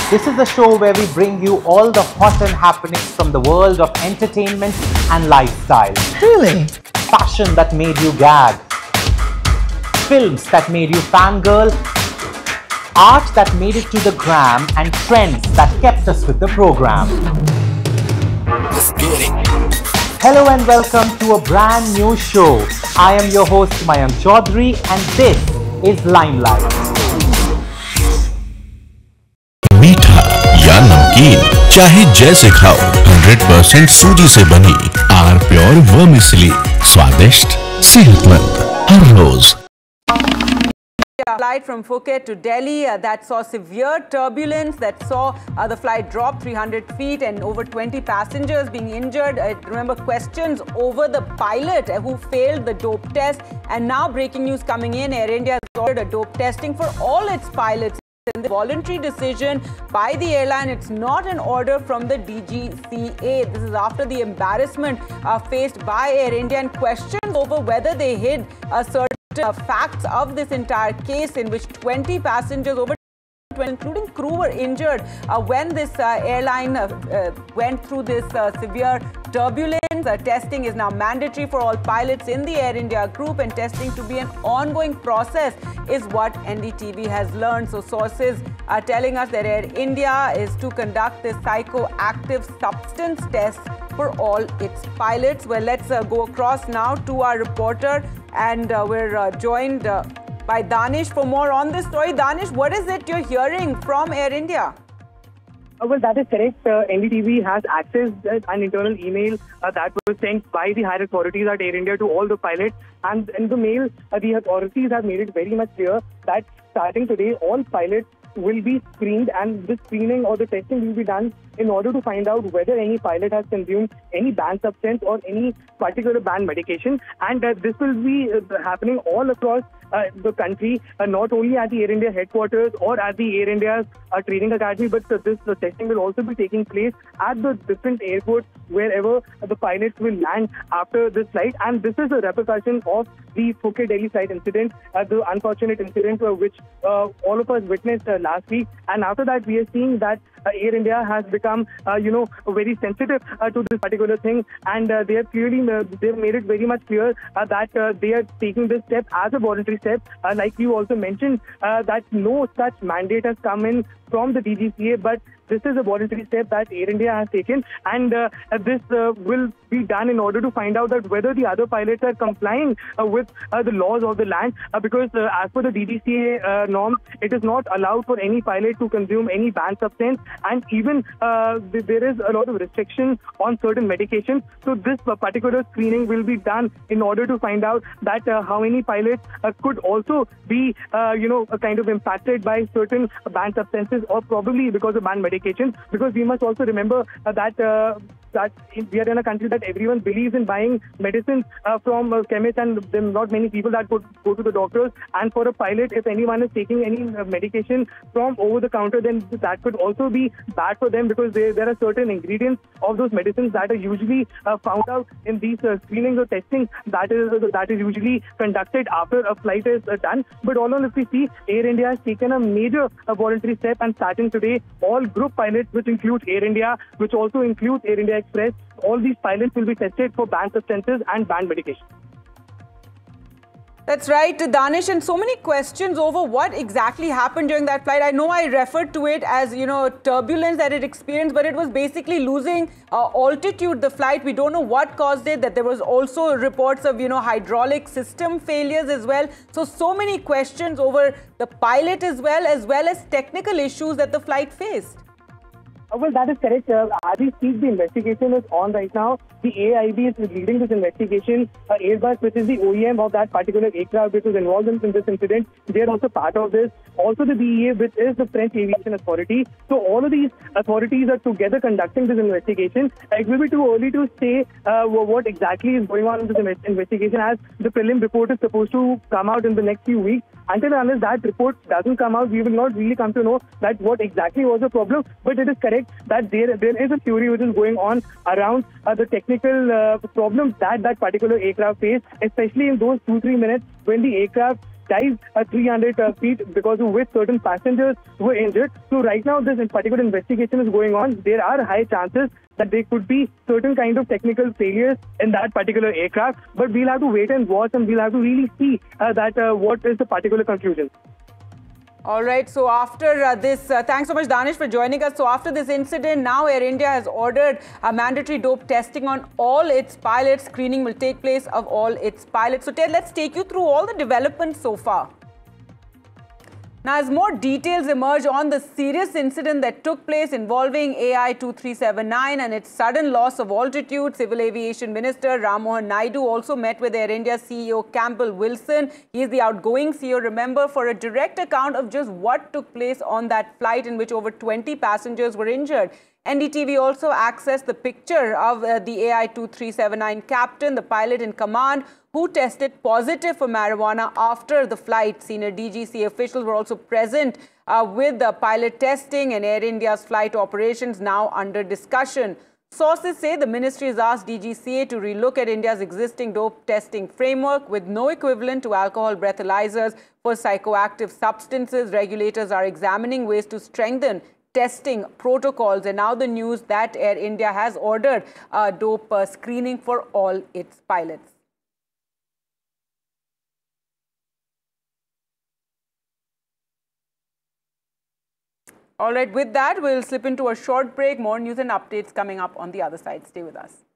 This is the show where we bring you all the hot and happenings from the world of entertainment and lifestyle. Really? Fashion that made you gag. Films that made you fangirl. Art that made it to the gram, and trends that kept us with the program. Let's get it. Hello and welcome to a brand new show. I am your host Mayank Chaudhary and this is Limelight. मीठा या नमकीन चाहे जैसे खाओ 100% सूजी से बनी are pure vermicelli स्वादिष्ट सेहतमंद हर रोज। Flight from Phuket to Delhi that saw severe turbulence, that saw the flight drop 300 feet and over 20 passengers being injured. Remember, questions over the pilot who failed the dope test. And now breaking news coming in, Air India has ordered a dope testing for all its pilots. In the voluntary decision by the airline, it's not an order from the DGCA. This is after the embarrassment faced by Air India and questions over whether they hid certain facts of this entire case in which 20 passengers, over including crew, were injured when this airline went through this severe turbulence. Testing is now mandatory for all pilots in the Air India group, and testing to be an ongoing process is what NDTV has learned. So sources are telling us that Air India is to conduct this psychoactive substance test for all its pilots. Well, let's go across now to our reporter, and we're joined by Danish for more on this story. Danish, what is it you're hearing from Air India? Well, that is correct. NDTV has accessed an internal email that was sent by the higher authorities at Air India to all the pilots. And in the mail, the authorities have made it very much clear that starting today, all pilots will be screened, and the screening or the testing will be done in order to find out whether any pilot has consumed any banned substance or any particular banned medication. And this will be happening all across the country, not only at the Air India headquarters or at the Air India's training academy, but this testing will also be taking place at the different airports wherever the pilots will land after this flight. And this is a repercussion of the Phuket Delhi flight incident, the unfortunate incident which all of us witnessed last week. And after that, we are seeing that Air India has become, very sensitive to this particular thing, and they have clearly they've made it very much clear that they are taking this step as a voluntary step. Like you also mentioned, that no such mandate has come in from the DGCA, but this is a voluntary step that Air India has taken, and this will be done in order to find out that whether the other pilots are complying with the laws of the land, because as per the DGCA norms, it is not allowed for any pilot to consume any banned substance, and even there is a lot of restriction on certain medications. So this particular screening will be done in order to find out that how many pilots could also be, kind of impacted by certain banned substances, or probably because of banned medications. Because we must also remember that we are in a country that everyone believes in buying medicines from chemists, and there are not many people that could go to the doctors. And for a pilot, if anyone is taking any medication from over the counter, then that could also be bad for them, because there are certain ingredients of those medicines that are usually found out in these screenings or testing that is usually conducted after a flight is done. But all in all, if we see, Air India has taken a major voluntary step, and starting today, all group pilots, which includes Air India, which also includes Air India Express, all these pilots will be tested for banned substances and banned medication. That's right, Danish, and so many questions over what exactly happened during that flight. I know I referred to it as, turbulence that it experienced, but it was basically losing altitude, the flight. We don't know what caused it, that there was also reports of, hydraulic system failures as well. So many questions over the pilot as well as technical issues that the flight faced. Well, that is correct. As we speak, the investigation is on right now. The AIB is leading this investigation. Airbus, which is the OEM of that particular aircraft which was involved in this incident, they are also part of this. Also the BEA, which is the French Aviation Authority. So all of these authorities are together conducting this investigation. It will be too early to say what exactly is going on in this investigation, as the prelim report is supposed to come out in the next few weeks. Until and unless that report doesn't come out, we will not really come to know that what exactly was the problem. But it is correct that there is a theory which is going on around the technical problems that particular aircraft faced, especially in those 2-3 minutes when the aircraft dive 300 feet because of which certain passengers were injured. So right now, this particular investigation is going on. There are high chances that there could be certain kind of technical failures in that particular aircraft. But we'll have to wait and watch, and we'll have to really see what is the particular conclusion. All right, so after this, thanks so much, Danish, for joining us. So after this incident, now Air India has ordered mandatory dope testing on all its pilots. Screening will take place of all its pilots. So Ted, let's take you through all the developments so far. Now, as more details emerge on the serious incident that took place involving AI 2379 and its sudden loss of altitude, Civil Aviation Minister Ram Mohan Naidu also met with Air India CEO Campbell Wilson. He is the outgoing CEO, remember, for a direct account of just what took place on that flight in which over 20 passengers were injured. NDTV also accessed the picture of the AI 2379 captain, the pilot in command, who tested positive for marijuana after the flight. Senior DGC officials were also present with the pilot testing and Air India's flight operations now under discussion. Sources say the ministry has asked DGCA to relook at India's existing dope testing framework with no equivalent to alcohol breathalyzers for psychoactive substances. Regulators are examining ways to strengthen testing protocols, and now the news that Air India has ordered dope screening for all its pilots. All right, with that, we'll slip into a short break. More news and updates coming up on the other side. Stay with us.